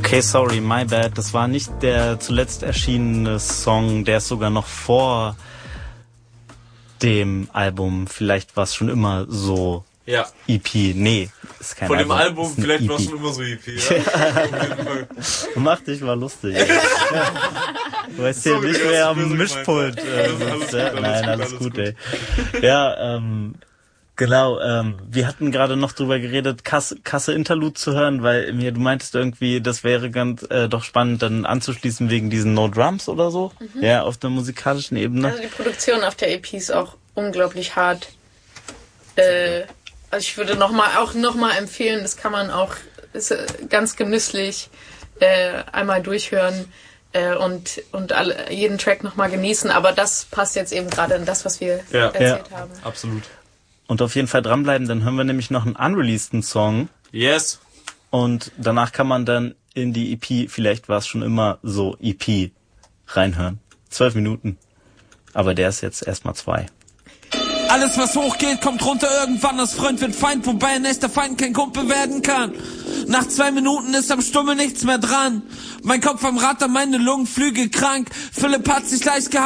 Okay, sorry, my bad. Das war nicht der zuletzt erschienene Song, der ist sogar noch vor dem Album. Vielleicht war es schon immer so. Ja. EP. Nee, ist kein Von Album. dem Album, vielleicht war es EP. schon immer so EP, ja? Mach dich mal lustig. Du weißt hier Sorry, nicht das mehr ist am böse Mischpult. gemeint. Nein, alles gut, ey. Ja, genau, wir hatten gerade noch drüber geredet, Kasse Interlude zu hören, weil mir, du meintest irgendwie, das wäre ganz doch spannend, dann anzuschließen wegen diesen No Drums oder so, ja, auf der musikalischen Ebene. Also die Produktion auf der EP ist auch unglaublich hart. Also ich würde nochmal empfehlen, das kann man auch, ist ganz genüsslich einmal durchhören und jeden Track nochmal genießen, aber das passt jetzt eben gerade in das, was wir erzählt haben. Absolut. Und auf jeden Fall dranbleiben, dann hören wir nämlich noch einen unreleaseden Song. Yes. Und danach kann man dann in die EP, vielleicht war es schon immer so, EP reinhören. 12 Minuten. Aber der ist jetzt erstmal 2. Alles was hochgeht, kommt runter irgendwann, aus Freund wird Feind, wobei ein echter Feind kein Kumpel werden kann. Nach 2 Minuten ist am Stummel nichts mehr dran. Mein Kopf am Rad, meine Lungenflügel krank. Philipp hat sich leicht gehabt.